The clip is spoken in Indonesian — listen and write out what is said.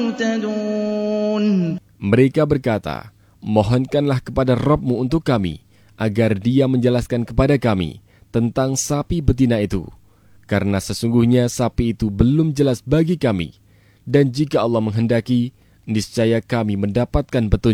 Mereka berkata, mohonkanlah kepada Rabb-Mu untuk kami, agar Dia menjelaskan kepada kami tentang sapi betina itu. Karena sesungguhnya sapi itu belum jelas bagi kami. Dan jika Allah menghendaki, niscaya kami mendapatkan petunjuk.